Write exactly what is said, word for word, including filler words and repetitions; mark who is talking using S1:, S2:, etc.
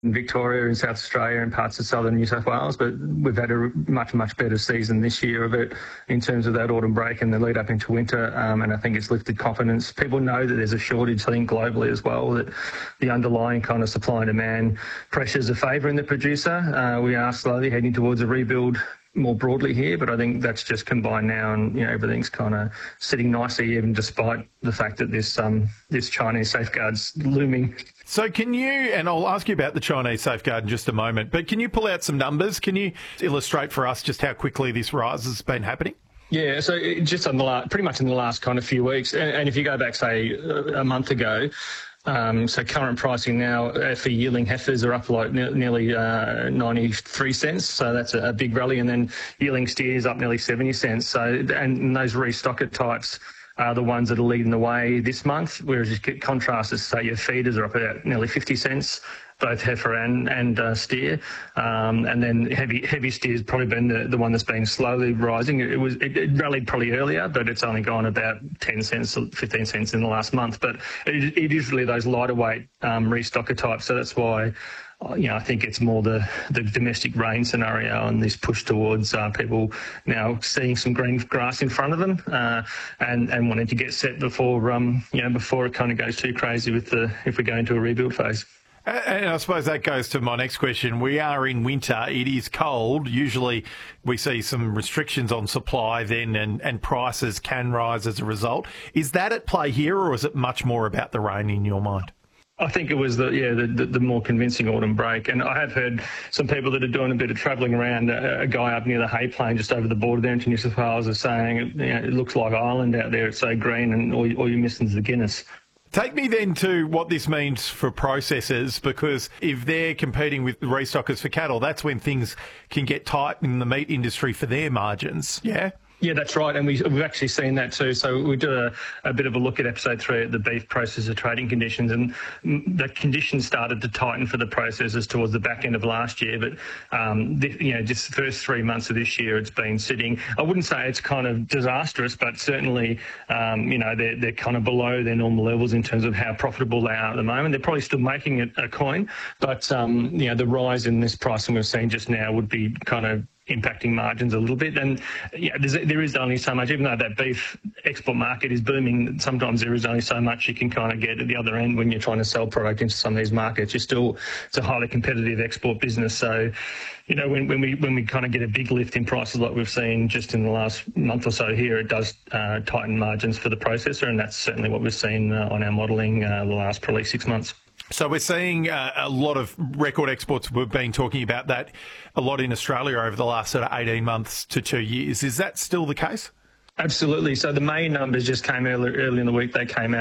S1: in Victoria and South Australia and parts of southern New South Wales, but we've had a much, much better season this year of it in terms of that autumn break and the lead up into winter, um, and I think it's lifted confidence. People know that there's a shortage, I think, globally as well, that the underlying kind of supply and demand pressures are favouring the producer. Uh, we are slowly heading towards a rebuild more broadly here, but I think that's just combined now, and you know everything's kind of sitting nicely, even despite the fact that this um this Chinese safeguard's looming.
S2: So can you, and I'll ask you about the Chinese safeguard in just a moment, but can you pull out some numbers? Can you illustrate for us just how quickly this rise has been happening?
S1: Yeah, so it, just on the last, pretty much in the last kind of few weeks, and, and if you go back, say, a month ago. Um, so current pricing now uh, for yearling heifers are up like ne- nearly uh, ninety-three cents. So that's a, a big rally. And then yearling steers up nearly seventy cents. So, and, and those restocker types are the ones that are leading the way this month. Whereas you get contrasted, say your feeders are up at nearly fifty cents, both heifer and, and uh, steer. Um, and then heavy heavy steer's probably been the, the one that's been slowly rising. It was it, it rallied probably earlier, but it's only gone about ten cents, fifteen cents in the last month. But it, it is really those lighter weight um, restocker types. So that's why, you know, I think it's more the, the domestic rain scenario and this push towards uh, people now seeing some green grass in front of them uh, and, and wanting to get set before, um, you know, before it kind of goes too crazy with the, if we go into a rebuild phase.
S2: And I suppose that goes to my next question. We are in winter. It is cold. Usually we see some restrictions on supply then, and, and prices can rise as a result. Is that at play here, or is it much more about the rain in your mind?
S1: I think it was the yeah the, the, the more convincing autumn break, and I have heard some people that are doing a bit of travelling around. A, a guy up near the Hay Plain, just over the border there into New South Wales, is saying you know, it looks like Ireland out there. It's so green, and all, all you're missing is the Guinness.
S2: Take me then to what this means for processors, because if they're competing with restockers for cattle, that's when things can get tight in the meat industry for their margins. Yeah?
S1: Yeah, that's right, and we, we've actually seen that too. So we did a, a bit of a look at episode three at the beef processor trading conditions, and the conditions started to tighten for the processors towards the back end of last year. But um, the, you know, just the first three months of this year, it's been sitting. I wouldn't say it's kind of disastrous, but certainly, um, you know, they're they're kind of below their normal levels in terms of how profitable they are at the moment. They're probably still making it a coin, but um, you know, the rise in this pricing we've seen just now would be kind of impacting margins a little bit. And yeah, there's, there is only so much, even though that beef export market is booming, sometimes there is only so much you can kind of get at the other end when you're trying to sell product into some of these markets. You're still, it's a highly competitive export business. So, you know, when, when we when we kind of get a big lift in prices like we've seen just in the last month or so here, it does uh, tighten margins for the processor, and that's certainly what we've seen uh, on our modelling uh, the last probably six months.
S2: So we're seeing uh, a lot of record exports. We've been talking about that a lot in Australia over the last sort of eighteen months to two years. Is that still the case?
S1: Absolutely. So the May numbers just came early, early in the week. They came out.